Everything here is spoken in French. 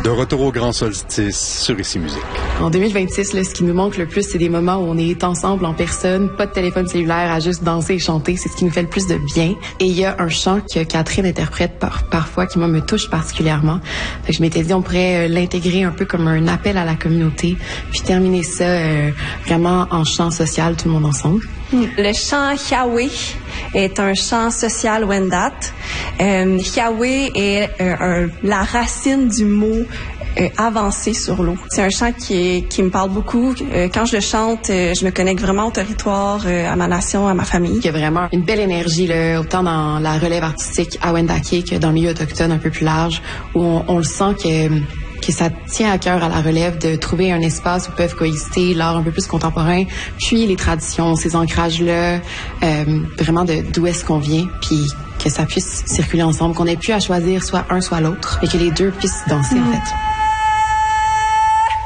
De retour au grand solstice sur Ici Musique. En 2026, là, ce qui nous manque le plus, c'est des moments où on est ensemble en personne, pas de téléphone cellulaire, à juste danser et chanter. C'est ce qui nous fait le plus de bien. Et il y a un chant que Catherine interprète parfois qui, moi, me touche particulièrement. Fait que je m'étais dit, on pourrait l'intégrer un peu comme un appel à la communauté, puis terminer ça vraiment en chant social, tout le monde ensemble. Le chant Yahweh est un chant social Wendat. Yahweh est la racine du mot avancer sur l'eau. C'est un chant qui me parle beaucoup. Quand je le chante, je me connecte vraiment au territoire, à ma nation, à ma famille. Il y a vraiment une belle énergie, là, autant dans la relève artistique à Wendake que dans le milieu autochtone un peu plus large, où on le sent que ça tient à cœur à la relève de trouver un espace où peuvent coexister l'art un peu plus contemporain, puis les traditions, ces ancrages-là, vraiment d'où est-ce qu'on vient, puis que ça puisse circuler ensemble, qu'on ait plus à choisir soit un, soit l'autre, et que les deux puissent danser, en fait.